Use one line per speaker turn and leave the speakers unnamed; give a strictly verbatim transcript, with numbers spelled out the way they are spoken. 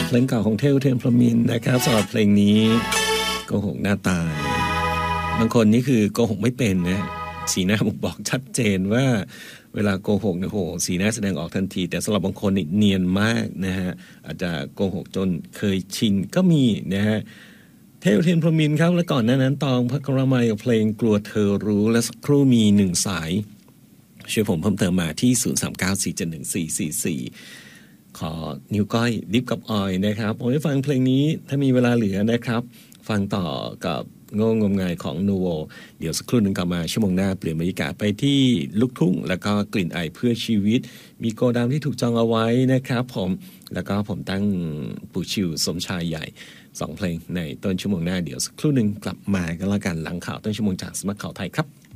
เพลงเก่าของเทวเทียนพรหมินทร์นะครับสำหรับเพลงนี้โกหกหน้าตายบางคนนี่คือโกหกไม่เป็นนะสีหน้าผมบอกชัดเจนว่าเวลาโกหกเนี่ยโหสีหน้าแสดงออกทันทีแต่สำหรับบางคนนี่เนียนมากนะฮะอาจจะโกหกจนเคยชินก็มีนะฮะเทวเทียนพรหมินทร์ครับและก่อนหน้านั้นตองพระกรมัยกับเพลงกลัวเธอรู้และสักครู่มีหนึ่งสายช่วยผมเพิ่มเติมมาที่ศูนย์ สาม เก้า สี่ เจ็ด หนึ่ง สี่ สี่ สี่ขอนิ้วก้อยดิฟกับออยนะครับผมได้ฟังเพลงนี้ถ้ามีเวลาเหลือนะครับฟังต่อกับโง่งมงายของนูโวเดี๋ยวสักครู่หนึ่งกลับมาชั่วโมงหน้าเปลี่ยนบรรยากาศไปที่ลูกทุ่งแล้วก็กลิ่นไอเพื่อชีวิตมีโกดังที่ถูกจองเอาไว้นะครับผมแล้วก็ผมตั้งปู่ชิวสมชายใหญ่สองเพลงในต้นชั่วโมงหน้าเดี๋ยวสักครู่หนึ่งกลับมากันแล้วกันหลังข่าวต้นชั่วโมงจากสมัครข่าวไทยครับ